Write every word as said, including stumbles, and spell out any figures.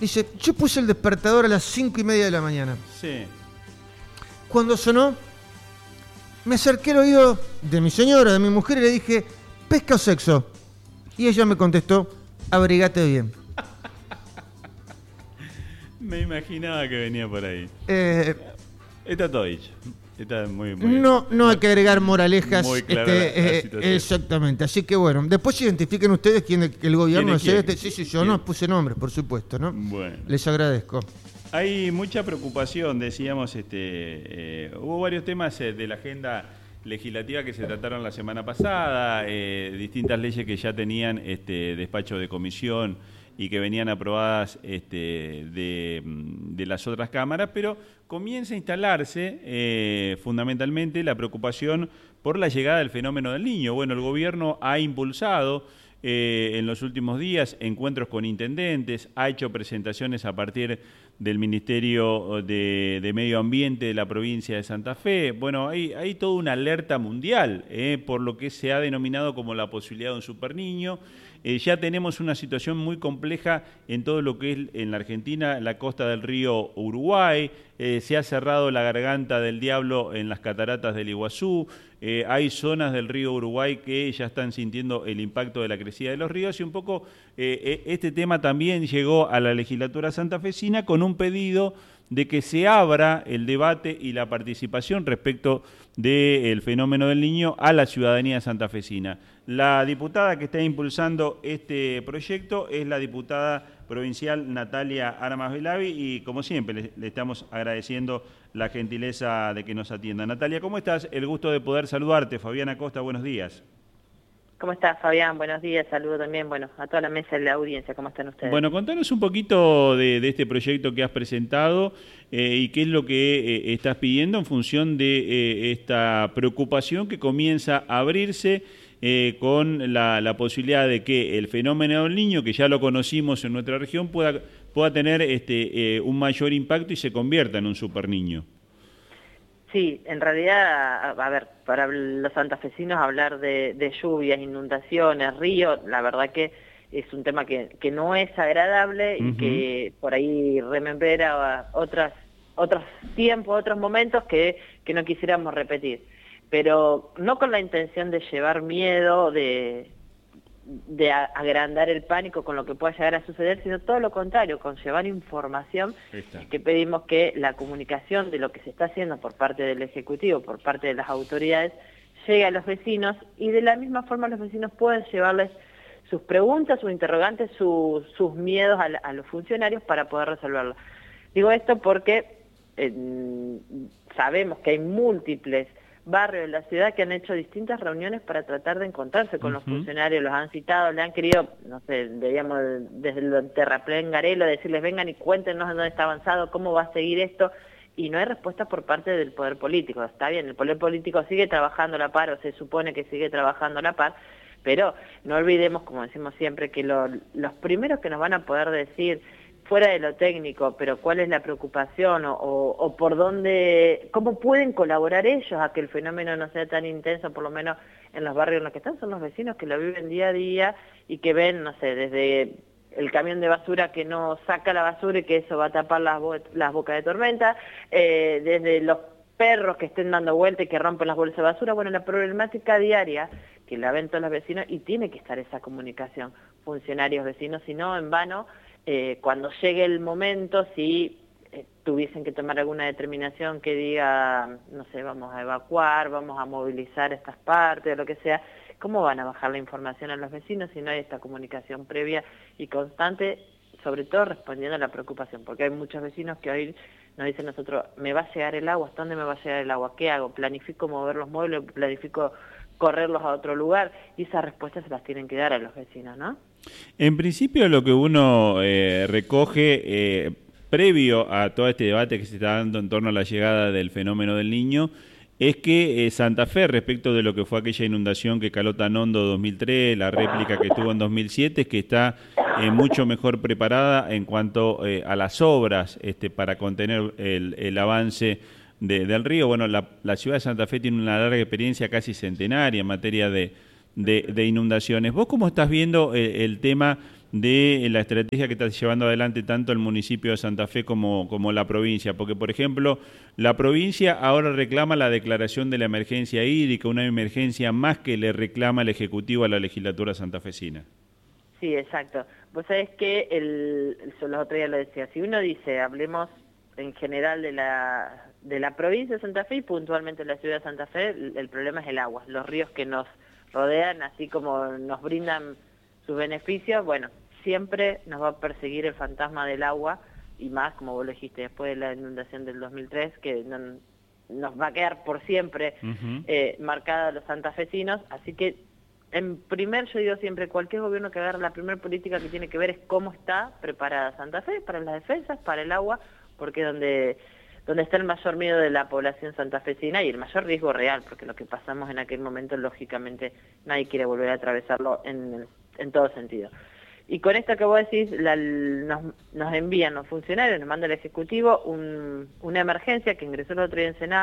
Dice, yo puse el despertador a las cinco y media de la mañana. Sí. Cuando sonó, me acerqué al oído de mi señora, de mi mujer, y le dije, ¿pesca o sexo? Y ella me contestó, abrigate bien. Me imaginaba que venía por ahí. Eh, Está todo dicho. Está muy, muy no, no hay que agregar moralejas. Muy clara este, la- la eh, situación. exactamente. Así que bueno, después identifiquen ustedes quién es el gobierno. ¿Quién es es quién? este. Sí, sí, yo ¿Quién? no puse nombres, por supuesto, ¿no? Bueno. Les agradezco. Hay mucha preocupación, decíamos, este, eh, hubo varios temas eh, de la agenda legislativa que se trataron la semana pasada, eh, distintas leyes que ya tenían este, despacho de comisión y que venían aprobadas este, de, de las otras cámaras, pero comienza a instalarse eh, fundamentalmente la preocupación por la llegada del fenómeno del Niño. Bueno, el gobierno ha impulsado eh, en los últimos días encuentros con intendentes, ha hecho presentaciones a partir del Ministerio de, de Medio Ambiente de la provincia de Santa Fe. Bueno, hay, hay toda una alerta mundial eh, por lo que se ha denominado como la posibilidad de un superniño. Eh, ya tenemos una situación muy compleja en todo lo que es en la Argentina, la costa del río Uruguay, eh, se ha cerrado la garganta del diablo en las cataratas del Iguazú, eh, hay zonas del río Uruguay que ya están sintiendo el impacto de la crecida de los ríos y un poco eh, este tema también llegó a la legislatura santafesina con un pedido de que se abra el debate y la participación respecto del fenómeno del Niño a la ciudadanía santafesina. La diputada que está impulsando este proyecto es la diputada provincial Natalia Armas Velavi y, como siempre, le, le estamos agradeciendo la gentileza de que nos atienda. Natalia, ¿cómo estás? El gusto de poder saludarte. Fabiana Costa, buenos días. ¿Cómo estás, Fabián? Buenos días, saludo también, bueno, a toda la mesa de la audiencia, ¿cómo están ustedes? Bueno, contanos un poquito de, de este proyecto que has presentado eh, y qué es lo que eh, estás pidiendo en función de eh, esta preocupación que comienza a abrirse eh, con la, la posibilidad de que el fenómeno del Niño, que ya lo conocimos en nuestra región, pueda, pueda tener este, eh, un mayor impacto y se convierta en un superniño. Sí, en realidad, a ver, para los santafesinos hablar de, de lluvias, inundaciones, ríos, la verdad que es un tema que, que no es agradable y uh-huh. que por ahí remembra otras, otros tiempos, otros momentos que, que no quisiéramos repetir. Pero no con la intención de llevar miedo, de, de agrandar el pánico con lo que pueda llegar a suceder, sino todo lo contrario, con llevar información, que pedimos que la comunicación de lo que se está haciendo por parte del Ejecutivo, por parte de las autoridades, llegue a los vecinos y de la misma forma los vecinos pueden llevarles sus preguntas, sus interrogantes, su, sus miedos a, la, a los funcionarios para poder resolverlo. Digo esto porque eh, sabemos que hay múltiples barrios de la ciudad que han hecho distintas reuniones para tratar de encontrarse con uh-huh. los funcionarios, los han citado, le han querido, no sé, digamos, desde el terraplén Garelo, decirles vengan y cuéntenos en dónde está avanzado, cómo va a seguir esto, y no hay respuesta por parte del poder político. Está bien, el poder político sigue trabajando a la par, o se supone que sigue trabajando a la par, pero no olvidemos, como decimos siempre, que lo, los primeros que nos van a poder decir fuera de lo técnico, pero cuál es la preocupación o, o, o por dónde, cómo pueden colaborar ellos a que el fenómeno no sea tan intenso, por lo menos en los barrios en los que están, son los vecinos que lo viven día a día y que ven, no sé, desde el camión de basura que no saca la basura y que eso va a tapar las, bo las bocas de tormenta, eh, desde los perros que estén dando vuelta y que rompen las bolsas de basura, bueno, la problemática diaria que la ven todos los vecinos y tiene que estar esa comunicación, funcionarios, vecinos, si no, en vano, Eh, cuando llegue el momento, si eh, tuviesen que tomar alguna determinación que diga, no sé, vamos a evacuar, vamos a movilizar estas partes, o lo que sea, ¿cómo van a bajar la información a los vecinos si no hay esta comunicación previa y constante, sobre todo respondiendo a la preocupación? Porque hay muchos vecinos que hoy nos dicen nosotros, ¿me va a llegar el agua? ¿Hasta dónde me va a llegar el agua? ¿Qué hago? ¿Planifico mover los muebles? ¿Planifico correrlos a otro lugar? Y esas respuestas se las tienen que dar a los vecinos, ¿no? En principio lo que uno eh, recoge eh, previo a todo este debate que se está dando en torno a la llegada del fenómeno del Niño es que eh, Santa Fe, respecto de lo que fue aquella inundación que caló tan hondo dos mil tres, la réplica que tuvo en dos mil siete, es que está eh, mucho mejor preparada en cuanto eh, a las obras este, para contener el, el avance de, del río. Bueno, la, la ciudad de Santa Fe tiene una larga experiencia casi centenaria en materia de De, de inundaciones. ¿Vos cómo estás viendo el, el tema de la estrategia que está llevando adelante tanto el municipio de Santa Fe como, como la provincia, porque por ejemplo, la provincia ahora reclama la declaración de la emergencia hídrica, una emergencia más que le reclama el Ejecutivo a la legislatura santafesina. Sí, exacto. Vos sabés que, el, yo los otros días lo decía, si uno dice, hablemos en general de la, de la provincia de Santa Fe y puntualmente de la ciudad de Santa Fe, el, el problema es el agua, los ríos que nos rodean, así como nos brindan sus beneficios, bueno, siempre nos va a perseguir el fantasma del agua, y más, como vos lo dijiste, después de la inundación del dos mil tres, que no, nos va a quedar por siempre uh-huh. eh, marcada a los santafesinos, así que en primer, yo digo siempre, cualquier gobierno que agarre la primera política que tiene que ver es cómo está preparada Santa Fe para las defensas, para el agua, porque es donde, donde está el mayor miedo de la población santafesina y el mayor riesgo real, porque lo que pasamos en aquel momento, lógicamente, nadie quiere volver a atravesarlo en, en todo sentido. Y con esto que vos decís, la, nos, nos envían los funcionarios, nos manda el Ejecutivo un, una emergencia que ingresó el otro día en Senado,